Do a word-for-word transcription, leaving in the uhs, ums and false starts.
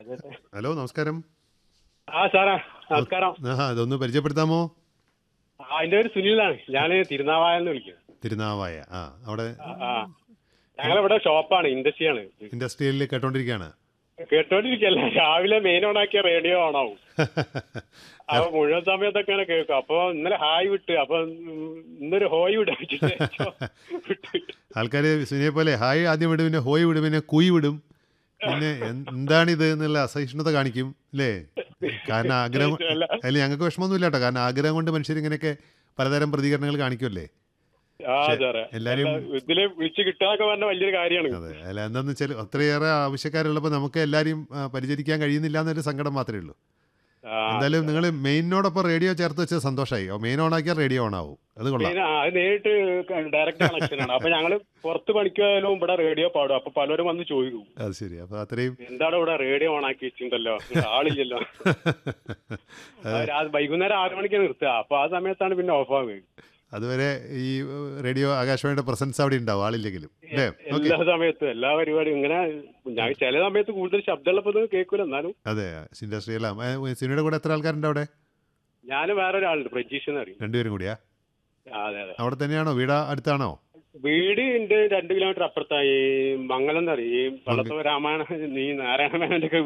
Hello, നമസ്കാരം. ആ Sarah നമസ്കാരം. ആഹാ, ഇതൊന്ന് പരിചയപ്പെടുത്താമോ? ആ എന്റെ പേര് സുനിലാണ്. ഞാൻ തിരുനാവായെന്ന് വിളിക്കുന്നത്. തിരുനാവായ. ആ, അവിടെ ആ ആ. ഞങ്ങളിവിടെ ഷോപ്പാണ്, ഇൻഡസ്ട്രിയാണ്. ഇൻഡസ്ട്രിയലിൽ കേട്ടോണ്ടിരിക്കുകയാണ്. കേട്ടോണ്ടിരിക്കല്ല, രാവിലെ മെയിൻ ഓൺ ആക്കിയ റേഡിയോ ഓണാവും. അപ്പൊ മുഴുവൻ സമയത്തൊക്കെ ഇങ്ങനെ കേൾക്കും. അപ്പൊ ഇന്നലെ ഹായ് വിട്ട്, അപ്പൊ ഉം, ഇന്നൊരു ഹോയ് വിടാ വിട്ട്. ആൾക്കാർ സുനിയെ പോലെ ഹായ് ആദ്യം വിടും, പിന്നെ ഹോയ് വിടും, പിന്നെ കുയ് വിടും, പിന്നെ എൻ- എന്താണിത് എന്നുള്ള അസഹിഷ്ണുത കാണിക്കും അല്ലേ? കാരണം ആഗ്രഹം, അതിൽ ഞങ്ങൾക്ക് വിഷമമൊന്നുമില്ല കേട്ടോ. കാരണം ആഗ്രഹം കൊണ്ട് മനുഷ്യർ ഇങ്ങനെയൊക്കെ പലതരം പ്രതികരണങ്ങൾ കാണിക്കുമല്ലേ? ആ സാറേ, എല്ലാവരും ഇതില് വിളിച്ച് കിട്ടാന്നൊക്കെ പറഞ്ഞ വലിയൊരു കാര്യമാണ്. അതെ, അല്ല എന്താണെന്ന് വെച്ചാൽ അത്രയേറെ ആവശ്യക്കാരുള്ളപ്പോൾ നമുക്ക് എല്ലാവരെയും ആ, പരിചരിക്കാൻ കഴിയുന്നില്ല എന്നൊരു സങ്കടം മാത്രമേ ഉള്ളൂ. ആ, എന്തായാലും നിങ്ങൾ മെയിനോടൊപ്പം റേഡിയോ ചേർത്ത് വെച്ചത് സന്തോഷമായി. മെയിൻ ഓൺ ആക്കിയാൽ റേഡിയോ ഓൺ ആവും. അത് കൊള്ളാം. പിന്നെ ആ, അത് നേരിട്ട് ഡയറക്റ്റ് കണക്ഷൻ ആണ്. അപ്പൊ ഞങ്ങള് പുറത്ത് പണിക്കായാലും ഇവിടെ റേഡിയോ പാടും. അപ്പൊ പലരും വന്ന് ചോദിക്കും, അത് ശരി. അപ്പോൾ അത്രയും എന്താണ് ഇവിടെ റേഡിയോ ഓൺ ആക്കി വെച്ചിട്ടുണ്ടല്ലോ, ആളില്ലല്ലോ. അത് രാ- വൈകുന്നേരം ആറു മണിക്ക് നിർത്തുക. അപ്പൊ ആ സമയത്താണ് പിന്നെ ഓഫ് ആവുക. അതുവരെ ഈ റേഡിയോ ആകാശവാണിയുടെ പ്രസൻസ് അവിടെ ഉണ്ടാവും, ആളില്ലെങ്കിലും അല്ലേ? ഓക്കെ. എല്ലാ സമയത്തും എല്ലാ പരിപാടിയും ഇങ്ങനെ. ഞാൻ ചില സമയത്ത് കൂടുതൽ ശബ്ദമുള്ളപ്പോ ഇത് കേൾക്കൂല. എന്നാലും അതെ, ഇൻഡസ്ട്രിയെല്ലാം. സിനിമയുടെ കൂടെ എത്ര ആൾക്കാരുണ്ട് അവിടെ? ഞാൻ വേറെ ഒരാളുണ്ട്, പ്രജീഷ് എന്ന് അറിയും. രണ്ടുപേരും കൂടിയാ? ആ, അതെ അതെ. അവിടെ തന്നെയാണോ? വീട് അടുത്താണോ? വീട് ഉണ്ട് രണ്ട് കിലോമീറ്റർ അപ്പുറത്തായി. മംഗലം എന്ന് പറയും. ഈ വള്ളത്തോൾ രാമായണ നീ നാരായണ മേനന്റെ ഒക്കെ